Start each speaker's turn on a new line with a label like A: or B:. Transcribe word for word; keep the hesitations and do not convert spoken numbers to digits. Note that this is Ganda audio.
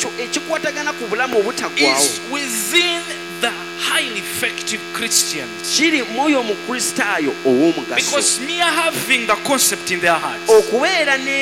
A: ekyo ekikwatagana ku bulamu obutaggwaawo
B: is within the highly effective Christians.
A: kiri mwoyo omukristaayo ow'omugaso
B: Because mere having the concept in their hearts
A: okubeera ne